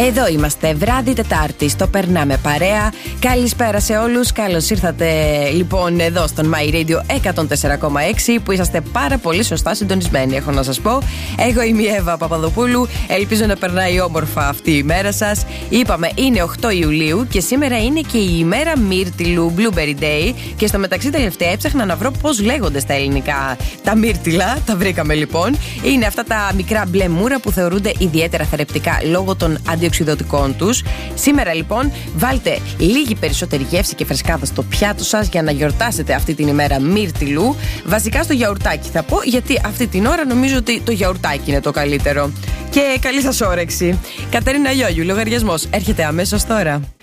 Εδώ είμαστε, βράδυ Τετάρτη, το περνάμε παρέα. Καλησπέρα σε όλους, καλώς ήρθατε λοιπόν εδώ στον My Radio 104,6 που είσαστε πάρα πολύ σωστά συντονισμένοι, έχω να σας πω. Εγώ είμαι η Εύα Παπαδοπούλου, ελπίζω να περνάει όμορφα αυτή η μέρα σας. Είπαμε, είναι 8 Ιουλίου και σήμερα είναι και η ημέρα μύρτιλου, Blueberry Day. Και στο μεταξύ τελευταία έψαχνα να βρω πώς λέγονται στα ελληνικά τα μύρτιλα, τα βρήκαμε λοιπόν. Είναι αυτά τα μικρά μπλε μούρα που θεωρούνται ιδιαίτερα θρεπτικά λόγω των αντιοξυδωτικών τους. Σήμερα λοιπόν βάλτε λίγη περισσότερη γεύση και φρεσκάδα στο πιάτο σας για να γιορτάσετε αυτή την ημέρα μύρτιλου. Βασικά στο γιαουρτάκι θα πω, γιατί αυτή την ώρα νομίζω ότι το γιαουρτάκι είναι το καλύτερο. Και καλή σας όρεξη. Κατερίνα Λιόγιου, λογαριασμός έρχεται αμέσως τώρα.